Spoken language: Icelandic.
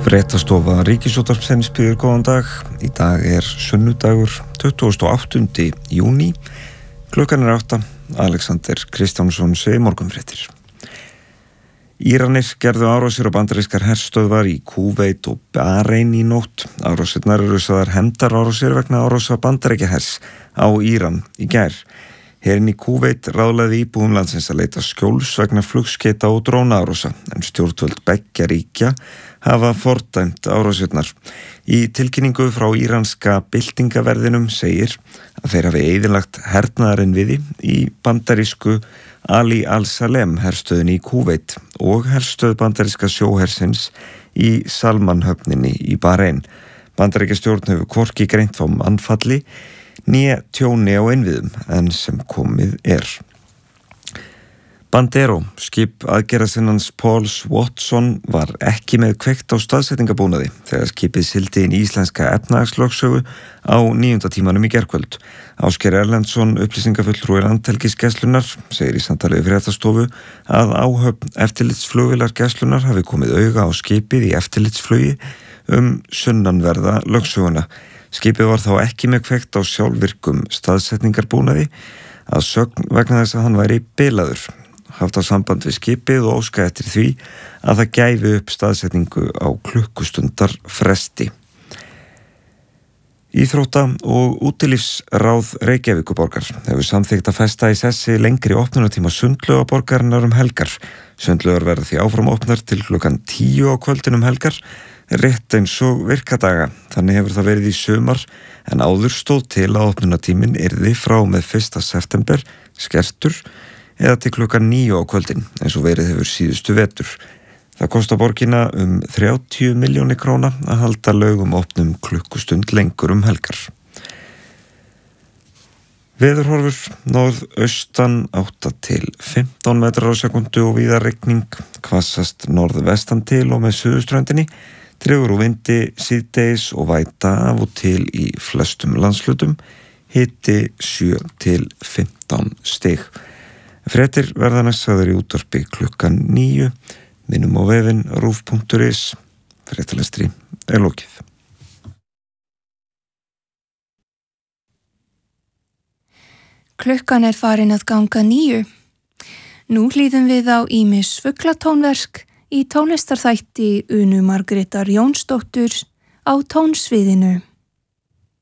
Fréttastofa Ríkisútvarpsins býður góðan dag. Í dag sunnudagur 28. júní. Klukkan 8. Alexander Kristjánsson segir morgunfréttir. Íranir gerðu árásir á bandarískar herstöðvar í Kúveit og Barein í nótt. Árásirnar eru sagðar hefndarárásir vegna árása Bandaríkjahers á Íran í gær. Herinn í Kúveit ráðlagði íbúum landsins að leita skjóls vegna flugskeita og drónaárása, en stjórnvöld beggja ríkja hafa fordæmt árásirnar. Í tilkynningu frá íranska byltingaverðinum segir að þeir hafi eyðilagt hernaðarinnviði í bandarísku Ali al-Salem herstöðinni í Kúveit og herstöð bandaríska sjóhersins í Salman-höfninni í Barein. Bandaríkjastjórn hefur hvorki greint frá mannfalli né tjóni á innviðum en sem komið Bandero, skip aðgerðasinnans Pauls Watson, var ekki með kveikt á staðsetningabúnaði þegar skipið sigldi inn í íslenska efnahagslögsögu á 9. tímanum í gærkvöld. Ásgeir Erlendsson, upplýsingafulltrúi Landhelgisgæslunnar, segir í samtali við Fréttastofu að áhöfn eftirlitsflugvélar Gæslunnar hafi komið auga á skipið í eftirlitsflugi sunnanverða lögsöguna. Skipið var þá ekki með kveikt á sjálfvirkum staðsetningarbúnaði að sögn vegna þess að hann væri bilaður. Haft á samband við skipið og óskað eftir því að það gæfi upp staðsetningu á klukkustundar fresti. Íþrótta- og útilífsráð Reykjavíkurborgar hefur samþykkt að festa í sessi lengri opnunartíma sundlaugaborgarinnar helgar. Sundlaugar verða því áfram opnar til klukkan 10 á kvöldin helgar, rétt eins og virkadaga. Þannig hefur það verið í sumar, en áður stóð til að opnunartíminn yrði frá með 1. september skertur eða til klukkan 9 á kvöldin, eins og verið hefur síðustu vetur. Það kostar borgina 30 milljónir króna að halda laugum opnum klukkustund lengur helgar. Veðurhorfur: norðaustan 8 til 15 metrar á sekundu og víða rigning, hvassast norðvestan til og með suðurströndinni, dregur úr vindi síðdegis og væta af og til í flestum landshlutum, hiti 7 til 15 stig. Fréttir verða næst sagðar í útvarpi klukkan 9. Minnum á vefinn rúv.is. Fréttalestri lokið. Klukkan farin að ganga 9. Nú hlýðum við á ýmis fuglatónverk í tónlistarþætti Unu Margrétar Jónsdóttur á tónsviðinu.